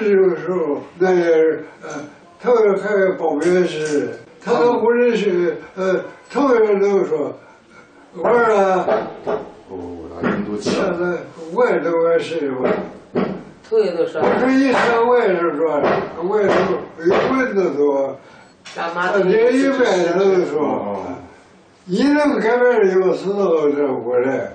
的时候，那也头还报名时，他都不认识，头人都说玩了。现在我也都完事了。 头也都说。 我说一上我也是说，我也都有问的多。这一般都说，你能改变有时候这过来，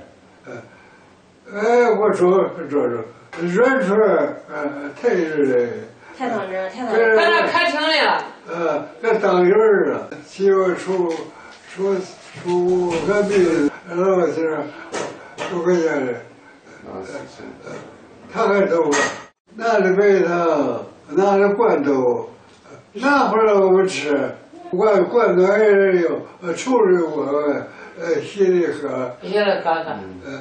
我说，软出来，太热了。 太当真，太当真。咱俩开庭了。 这当人了，就出个病，然后是5块钱的，他还走了，拿着白糖，拿着罐头，拿回来我们吃，罐头还是有，处理我，稀里喝。 稀里喝喝。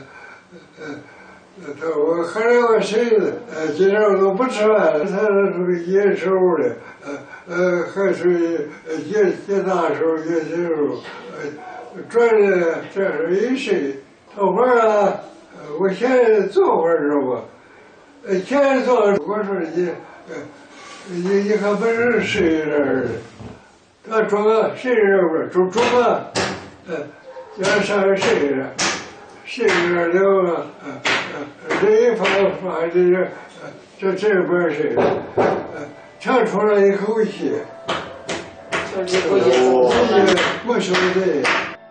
我后来我谁今天我都不吃饭了，他属于野手的，还属于野大手、野小手，转的这是一谁？头发啊，我现在做会儿知道不？现在做，我说你还不是谁人？他装个谁人不？装个，要上谁人？谁人了？这一发这边是，长出了一口气，没兄弟。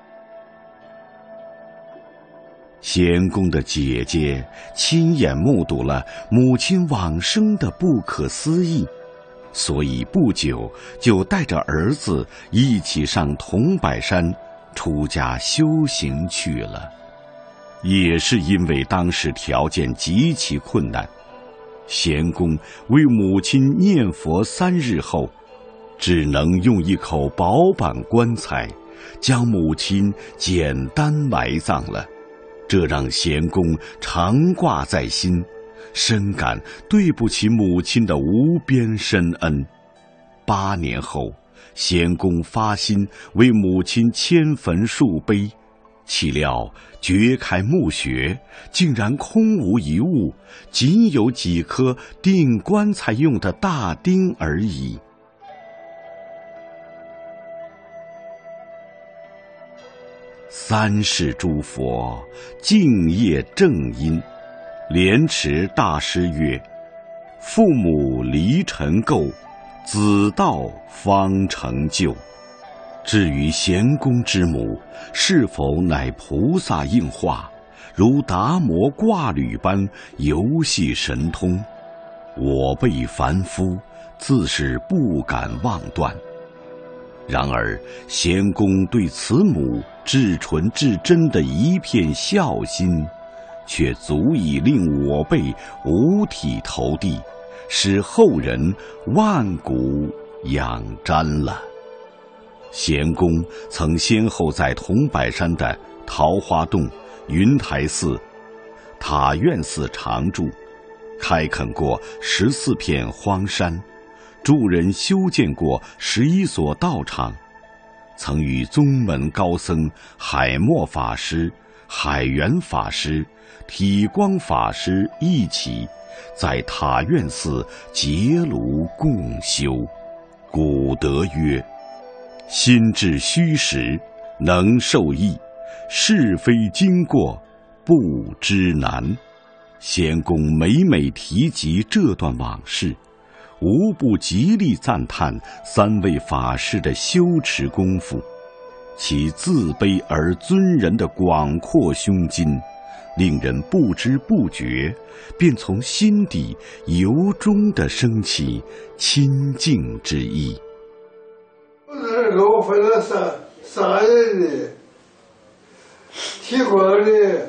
贤公的姐姐亲眼目睹了母亲往生的不可思议，所以不久就带着儿子一起上桐柏山出家修行去了。也是因为当时条件极其困难，贤公为母亲念佛3日后，只能用一口薄板棺材将母亲简单埋葬了。这让贤公常挂在心，深感对不起母亲的无边深恩。8年后，贤公发心为母亲迁坟树碑，岂料掘开墓穴，竟然空无一物，仅有几颗钉棺材用的大钉而已。3世诸佛敬业正因，莲池大师曰：父母离尘垢，子道方成就。至于贤公之母是否乃菩萨应化，如达摩挂履般游戏神通，我辈凡夫自是不敢妄断。然而贤公对此母至纯至真的一片孝心，却足以令我辈五体投地，使后人万古仰瞻了。贤公曾先后在桐柏山的桃花洞、云台寺、塔院寺常住，开垦过14片荒山，助人修建过11所道场，曾与宗门高僧海默法师、海源法师、体光法师一起在塔院寺结庐共修。古德曰：心至虚实，能受益；是非经过，不知难。贤公每每提及这段往事，无不极力赞叹3位法师的修持功夫，其自卑而尊人的广阔胸襟，令人不知不觉便从心底由衷地升起亲近之意。 给我分了三人的，提光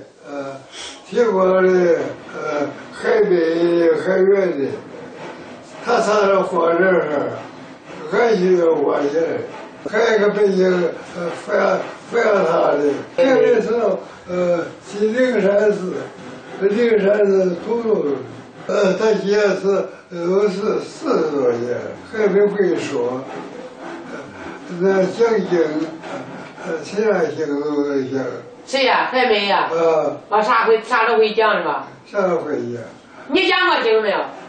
的，海北海源的，他仨人放这儿，俺就要花钱，还有个北京反他的，这个是灵山寺土豆，他姐是都是40多钱，还没会说。那讲经，其他经都能讲。 谁呀？还没呀？啥都会讲是吧？ 啥都会讲。 你讲过经没有？